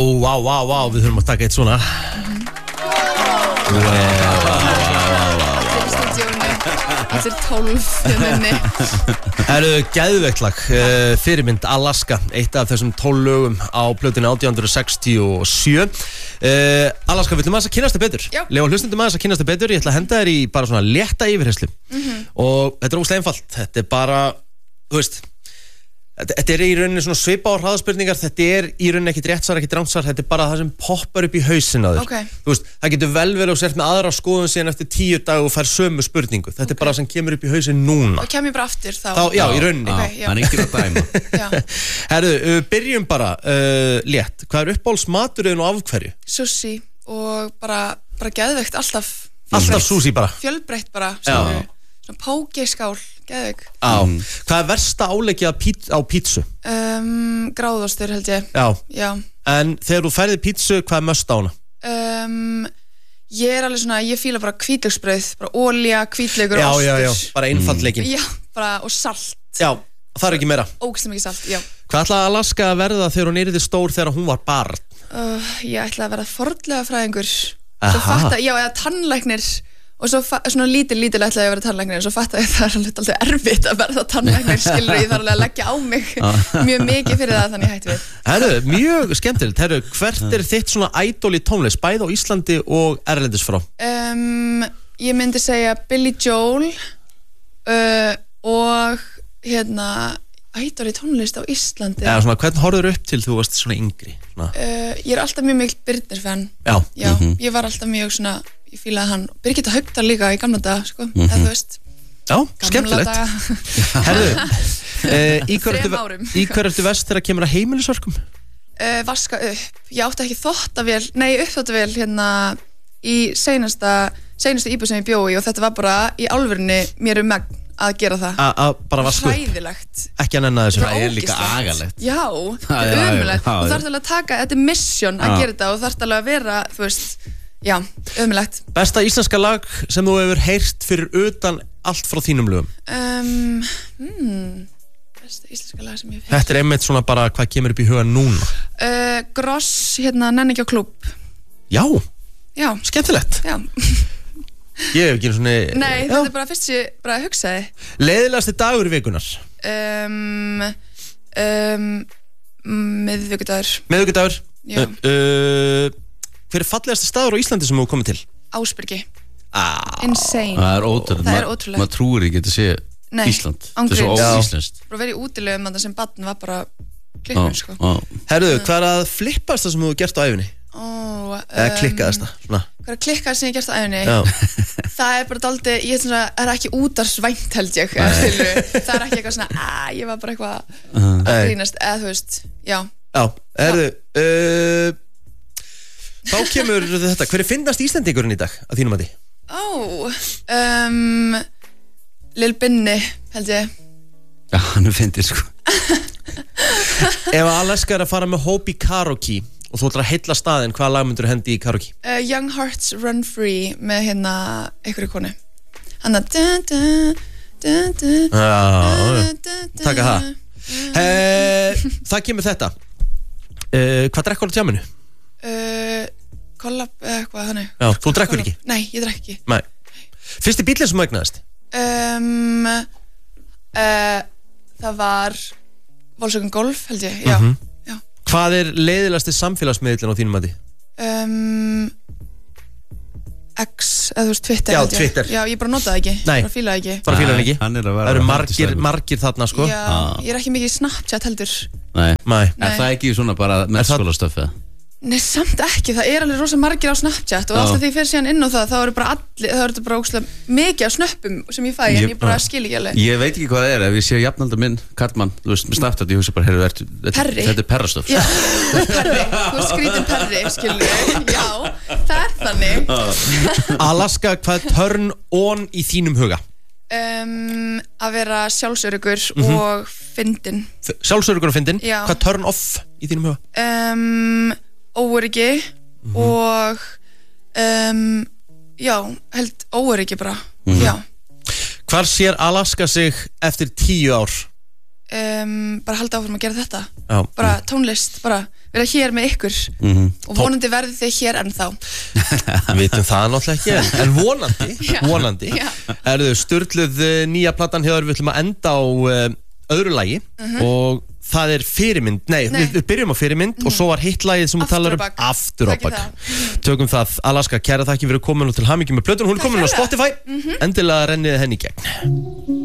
Vá, við þurfum að taka eitt svona Allir 12 Það eru geðveikt lag Fyrirmynd Alaska Eitt af þessum 12 lögum á plötunni 1867 Alaska, við ætlum aðeins að kynnast þér betur Lefa hlustendum aðeins að kynnast þér betur Ég ætla að henda þér í bara svona létta yfirherslu Og þetta er óslega einfalt Þetta er bara, þú veist Þetta er í rauninni svona svipa á hraðaspurningar Þetta er í rauninni ekkit réttsvar, ekkit rángsvar Þetta er bara það sem poppar upp í hausinn á þér Þú veist, það getur vel verið og sért með aðra skoðun síðan eftir 10 daga og fær sömu spurningu Þetta er bara það sem kemur upp í hausinn núna Og kem ég bara aftur þá Já, í rauninni Það er ekki að dæma Herðu, byrjum bara létt Hvað er uppáhaldsmaturinn og af hverju? Sushi og bara geðveikt alltaf Alltaf sushi bara Fjölbreytt bara Svona pókeskál, geðveik Hvað er versta áleggið á pítsu? Gráðostur held ég Já. En þegar þú færði pítsu, hvað er must á hana? Ég er alveg svona, ég fíla bara hvítlauksbrauð Bara olía, hvítlaukur og ostur Já, bara einfaldleikin Já, bara, og salt Já, það er ekki meira Ógeðslega mikið salt, já Hvað ætlaði Alaska að verða þegar hún yrði stór þegar hún var barn? Ég ætlaði að verða fornleifafræðingur Eða tannlæknir Og svo svona lítil ætlaði ég að vera tannlæknir En svo fattaði ég að það er alltaf erfitt að verða tannlæknir Skilur, ég þarf alveg að leggja á mig Mjög mikið fyrir það, þannig hætti við Herru, mjög skemmtilegt Herru, hvert er þitt svona idol í tónlist Bæði á Íslandi og erlendis frá? Ég myndi segja Billy Joel Og idol í tónlist á Íslandi Svona, hvern horfður upp til þú varst svona yngri? Ég er alltaf mjög mikil Birnir-fan Já. Ég var alltaf mjög svona Ég fílaði hann Birgitta Haugdal líka í gamla daga sko. Eða þú veist Já, skemmtilegt Herðu, í hver ertu vest þegar kemur að heimilisverkum? Vaska upp Ég átti ekki uppþvottavél hérna í seinustu íbúð sem ég bjó í og þetta var bara í alvörunni mér megn að gera það Að bara vaska upp Hræðilegt Ekki að nenna þessu Það er líka agalegt Já, það er ömulegt Þú þarft alveg að taka, þetta er mission að gera þetta og þú þarft alveg að vera, þú veist Já, ömulegt Besta íslenska lag sem þú hefur heyrt fyrir utan allt frá þínum lögum? Besta íslenska lag sem ég hef heyrt Þetta er einmitt svona bara hvað kemur upp í huga núna Gross, nenni ekki á klúbb Já, Já skemmtilegt Ég hef ekki svona Nei, þetta er bara fyrst sem ég bara hugsaði Leiðilegasti dagur í vikunar? Miðvikudagur Já Hver er fallegasti staður á Íslandi sem þú komið til? Ásbyrgi Insane Það er ótrúlegt Maður trúir ekki að þetta sé Ísland Þetta er svo óíslenskt Bara verið í útilegum sem barn var bara klikkun sko. Herðu, hvað er að flippast það sem þú hefur gert á æfinni? Eða klikkaðast það? Hvað er að klikkað sem ég hef gert á æfinni? Það er bara dálítið Ég er ekki útarsvænt held ég Það er ekki eitthvað svona Ég var bara eitthvað að grínast Eða þú veist, já Herðu Þá kemur þetta Hver er fyndnast Íslendingurinn í dag að þínum að því? Lil Binni held ég Já, hann er fyndið sko Ef Alaska er að fara með hóp í karaoke og þú ætlar að heilla staðinn, hvaða lag myndur hendi í karaoke? Young Hearts Run Free með hérna einhverju konu hann að Takka það Það kemur þetta Hvað drekkur á tjáminu? Kollab eða eitthvað þannig Já, þú drekkur ekki? Nei, ég drekk ekki Nei. Fyrsti bíllinn sem þú eignaðist? Það var Volkswagen Golf held ég, já, já. Hvað er leiðilegasti samfélagsmiðlinn á þínum að því? X, eða þú veist Twitter Já, held ég. Twitter. Já, ég bara notaði ekki Nei. Bara fílaði ekki Bara fílar hann ekki? Hann er að Það vera eru margir þarna sko Já, ég er ekki mikið í Snapchat heldur Nei. Nei. Er það ekki svona bara mennskólastöfið? Nei, samt ekki, það er alveg rosa margir á Snapchat og alltaf því ég fer síðan inn á það þá eru bara allir, það eru bara ógeðslega mikið af snöppum sem ég fæ en ég bara skil ekki alveg Ég veit ekki hvað það er, ef ég sé jafnaldar minn Karlmann, þú veist, með Snapchat, ég hugsa bara Perri. Þetta er perrastöf Já, perri, þú veist skrítin perri, skilur Já, það er þannig Alaska, hvað er turn on í þínum huga? Að vera sjálfsöruggur og fyndin Sjálfsöruggur og fyndin? Já. Hvað er turn off í þínum huga? Óöryggi og já, held óöryggi bara Já Hvar sér Alaska sig eftir 10 ár? bara halda áfram að gera þetta bara tónlist, bara vera hér með ykkur og vonandi verði þið hér ennþá. Við vitum það náttúrulega ekki en vonandi er þau sturluð nýja platan hjá þér, við ætlum að enda á öðru lagi og það er fyrirmynd, við byrjum á fyrirmynd og svo var hittlagið sem við talar Aftur á bak. Tökum það, Alaska, kæra þakki fyrir komin og til hamingju með plötun, hún er komin á Spotify, endilega rennið henni í gegn.